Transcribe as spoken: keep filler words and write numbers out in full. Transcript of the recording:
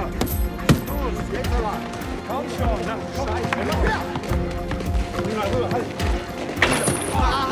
Los, jetzt aber. Komm schon, na, komm. Scheiße, komm her. Rüber, rüber, halt. Ah.